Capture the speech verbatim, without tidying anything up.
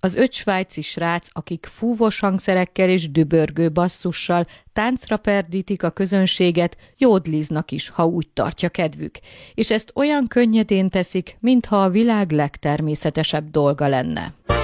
Az öt svájci srác, akik fúvos hangszerekkel és dübörgő basszussal táncra perdítik a közönséget, jódliznak is, ha úgy tartja kedvük, és ezt olyan könnyedén teszik, mintha a világ legtermészetesebb dolga lenne.